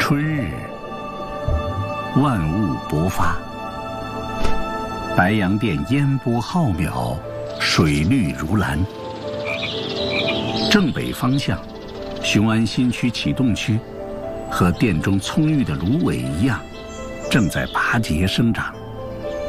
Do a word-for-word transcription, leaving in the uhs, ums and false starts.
春日，万物勃发，白洋淀烟波浩渺，水绿如蓝。正北方向，雄安新区启动区和殿中葱郁的芦苇一样，正在拔节生长。